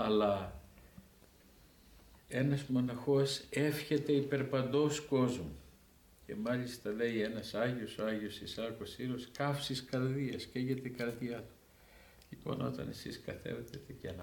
αλλά ένας μοναχός εύχεται υπερπαντός κόσμου. Και μάλιστα λέει ένας Άγιος, ο Άγιος Ισάκος Σύρος, καύσης καρδίας, καίγεται η καρδιά του. Λοιπόν, όταν εσείς καθέβετε και